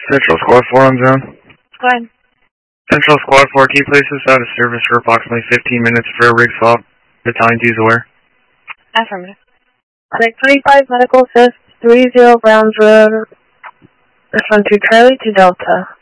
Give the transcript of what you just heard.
Central Squad 4 on zone. Go ahead. Central Squad 4, can you place this out of service for approximately 15 minutes for a rig swap? Battalion 2's aware. Affirmative. 625 Medical Assist, 30 Browns Road, Response to Charlie to Delta.